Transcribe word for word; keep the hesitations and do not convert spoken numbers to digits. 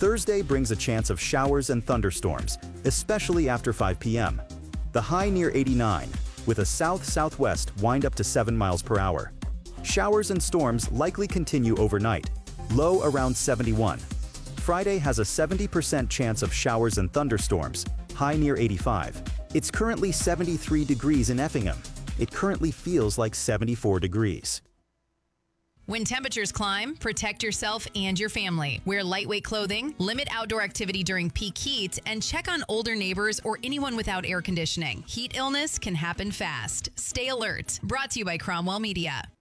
Thursday brings a chance of showers and thunderstorms, especially after five p m The high near eighty-nine, with a south-southwest wind up to seven miles per hour. Showers and storms likely continue overnight, low around seventy-one. Friday has a seventy percent chance of showers and thunderstorms, high near eighty-five. It's currently seventy-three degrees in Effingham. It currently feels like seventy-four degrees. When temperatures climb, protect yourself and your family. Wear lightweight clothing, limit outdoor activity during peak heat, and check on older neighbors or anyone without air conditioning. Heat illness can happen fast. Stay alert. Brought to you by Cromwell Media.